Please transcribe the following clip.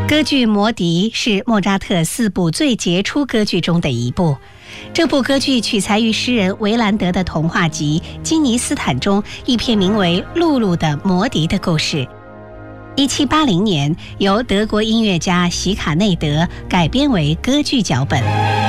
歌剧《魔笛》是莫扎特4部最杰出歌剧中的一部。这部歌剧取材于诗人维兰德的童话集《金尼斯坦》中一篇名为《露露的魔笛》的故事。1780年由德国音乐家席卡内德改编为歌剧脚本。